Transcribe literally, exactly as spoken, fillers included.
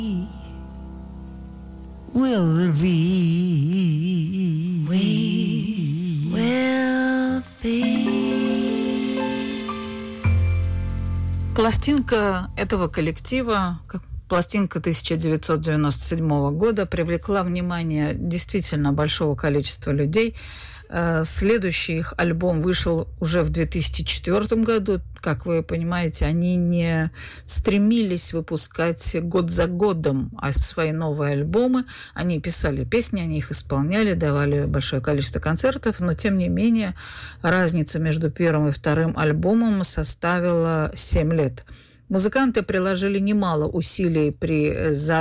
will be. We will be. Пластинка этого коллектива, пластинка тысяча девятьсот девяносто седьмого года, привлекла внимание действительно большого количества людей. Следующий их альбом вышел уже в две тысячи четвёртом году. Как вы понимаете, они не стремились выпускать год за годом свои новые альбомы. Они писали песни, они их исполняли, давали большое количество концертов, но тем не менее разница между первым и вторым альбомом составила семь лет. Музыканты приложили немало усилий при записи